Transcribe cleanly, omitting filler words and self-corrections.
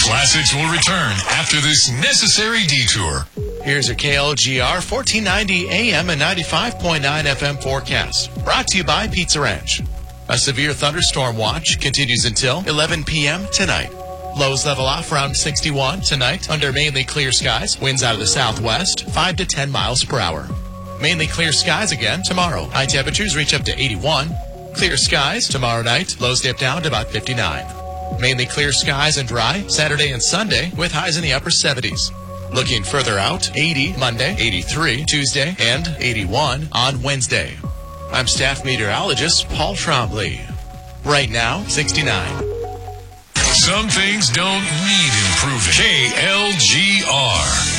Classics will return after this necessary detour. Here's your KLGR 1490 AM and 95.9 FM forecast. Brought to you by Pizza Ranch. A severe thunderstorm watch continues until 11 p.m. tonight. Lows level off around 61 tonight under mainly clear skies. Winds out of the southwest, 5 to 10 miles per hour. Mainly clear skies again tomorrow. High temperatures reach up to 81. Clear skies tomorrow night. Lows dip down to about 59. Mainly clear skies and dry Saturday and Sunday with highs in the upper 70s. Looking further out, 80 Monday, 83 Tuesday, and 81 on Wednesday. I'm staff meteorologist Paul Trombley. Right now, 69. Some things don't need improving. KLGR.